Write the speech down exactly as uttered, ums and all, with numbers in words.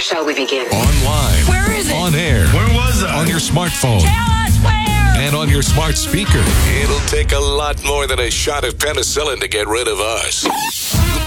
shall we begin? Online. Where is it? On air. Where was I? On your smartphone. Tell us where! And on your smart speaker. It'll take a lot more than a shot of penicillin to get rid of us.